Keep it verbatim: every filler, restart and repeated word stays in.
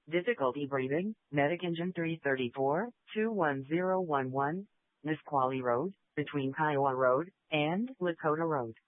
Difficulty breathing, Medic Engine three thirty-four, two one zero one one, Nisqually Road, between Kiowa Road and Lakota Road.